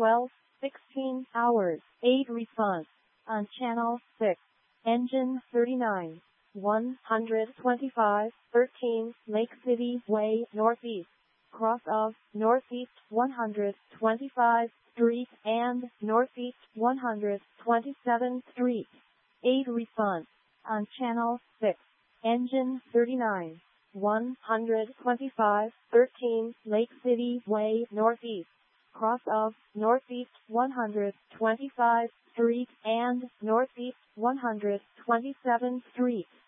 12:16 hours. 8 response. On channel 6. Engine 39. 125, 13, Lake City Way, Northeast. Cross of Northeast 125 Street and Northeast 127th Street. 8 response. On channel 6. Engine 39. 125, 13, Lake City Way, Northeast. Cross of Northeast 125 Street and Northeast 127th Street.